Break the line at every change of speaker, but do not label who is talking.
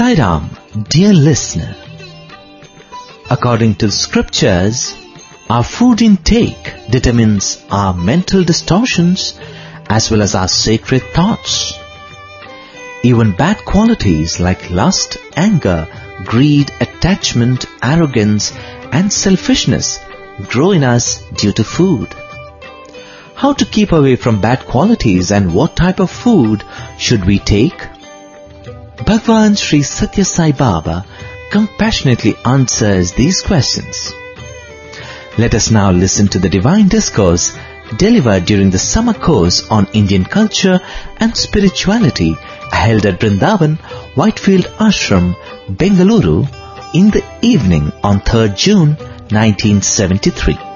Sai Ram, dear listener. According to the scriptures, our food intake determines our mental distortions as well as our sacred thoughts. Even bad qualities like lust, anger, greed, attachment, arrogance, and selfishness grow in us due to food. How to keep away from bad qualities and what type of food should we take? Bhagwan Sri Satya Sai Baba compassionately answers these questions. Let us now listen to the divine discourse delivered during the summer course on Indian culture and spirituality held at Vrindavan, Whitefield Ashram, Bengaluru in the evening on 3rd June 1973.